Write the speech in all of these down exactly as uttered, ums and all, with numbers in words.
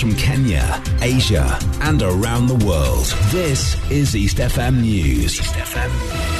from Kenya, Asia, and around the world. This is East F M News. East F M.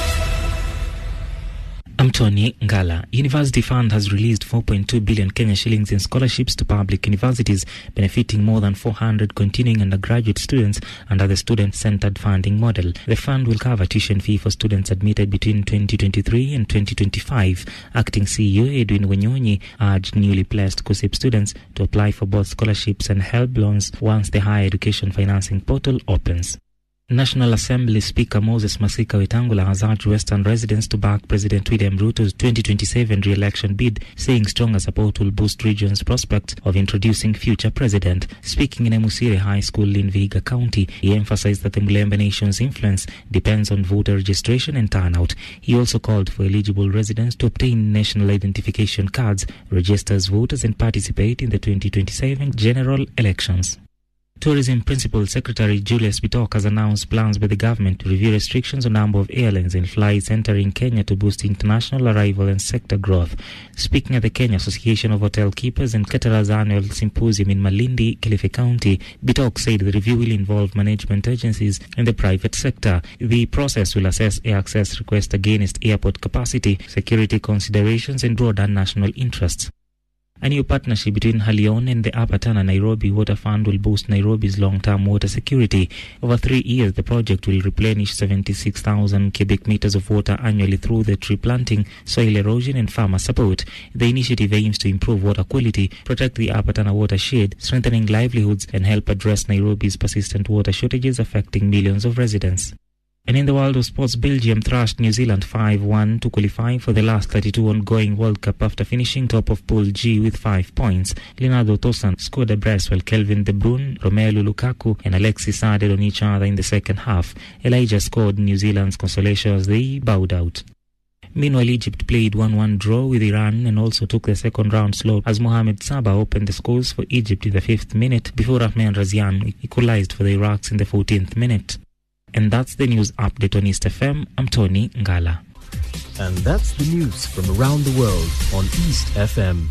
I'm Tony Ngala. University Fund has released four point two billion Kenya shillings in scholarships to public universities, benefiting more than four hundred continuing undergraduate students under the student-centered funding model. The fund will cover tuition fee for students admitted between twenty twenty-three and twenty twenty-five. Acting C E O Edwin Wenyonyi urged newly placed KUSSIP students to apply for both scholarships and HELB loans once the higher education financing portal opens. National Assembly Speaker Moses Masika Wetangula has urged Western residents to back President William Ruto's twenty twenty-seven re-election bid, saying stronger support will boost region's prospects of introducing future president. Speaking in Emusire High School in Vihiga County, he emphasized that the Mulembe Nation's influence depends on voter registration and turnout. He also called for eligible residents to obtain national identification cards, register as voters, and participate in the twenty twenty-seven general elections. Tourism Principal Secretary Julius Bitok has announced plans by the government to review restrictions on number of airlines and flights entering Kenya to boost international arrival and sector growth. Speaking at the Kenya Association of Hotel Keepers and Caterers Annual Symposium in Malindi, Kilifi County, Bitok said the review will involve management agencies and the private sector. The process will assess air access requests against airport capacity, security considerations, and broader national interests. A new partnership between Halion and the Upper Tana Nairobi Water Fund will boost Nairobi's long-term water security. Over three years, the project will replenish seventy-six thousand cubic meters of water annually through the tree planting, soil erosion, and farmer support. The initiative aims to improve water quality, protect the Upper Tana watershed, strengthening livelihoods, and help address Nairobi's persistent water shortages affecting millions of residents. And in the world of sports, Belgium thrashed New Zealand five one to qualify for the last thirty-two ongoing World Cup after finishing top of Pool G with five points. Leonardo Tossan scored a brace while Kelvin De Bruyne, Romelu Lukaku, and Alexis added on each other in the second half. Elijah scored New Zealand's consolation as they bowed out. Meanwhile, Egypt played one one draw with Iran and also took the second round slot as Mohamed Saba opened the scores for Egypt in the fifth minute before Rahman Razian equalized for the Iraqs in the fourteenth minute. And that's the news update on East F M. I'm Tony Ngala. And that's the news from around the world on East F M.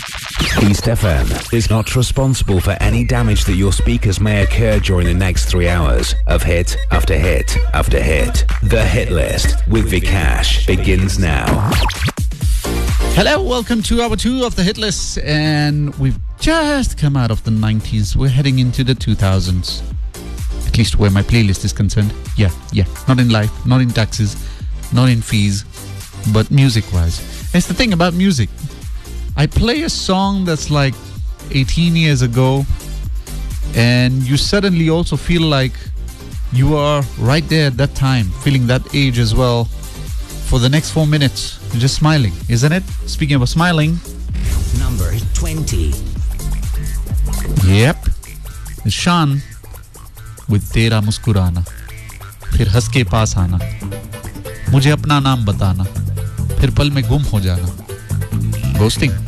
East F M is not responsible for any damage that your speakers may occur during the next three hours of hit after hit after hit. The Hit List with Vikash begins now. Hello, welcome to hour two of the Hit List. And we've just come out of the nineties. We're heading into the two thousands. At least where my playlist is concerned. Yeah, yeah. Not in life, not in taxes, not in fees, but music-wise. It's the thing about music. I play a song that's like eighteen years ago, and you suddenly also feel like you are right there at that time, feeling that age as well. For the next four minutes, you're just smiling, isn't it? Speaking of smiling. Number twenty. Yep. It's Sean with तेरा मुस्कुराना, फिर हंस के पास आना, मुझे अपना नाम बताना, फिर पल में गुम हो जाना. Ghosting.